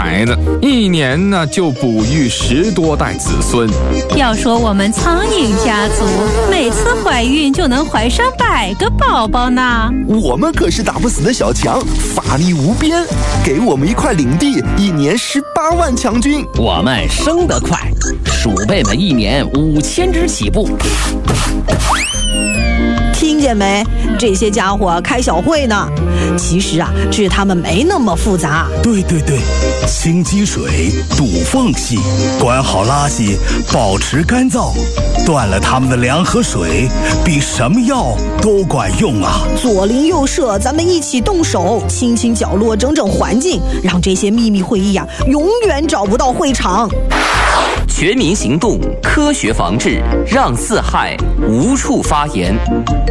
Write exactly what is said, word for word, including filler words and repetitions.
孩子，一年呢就哺育十多代子孙。 要说我们苍蝇家族，每次怀孕就能怀上百个宝宝呢。 我们可是打不死的小强，法力无边，给我们一块领地，一年十八万强军。 我们生得快，鼠辈们一年五千只起步。 听见没？这些家伙开小会呢。其实啊，治他们没那么复杂。 对对对，清积水，堵缝隙，管好垃圾，保持干燥，断了他们的粮和水，比什么药都管用啊！ 左邻右舍，咱们一起动手，清清角落，整整环境，让这些秘密会议啊，永远找不到会场。 全民行动，科学防治，让四害无处发言。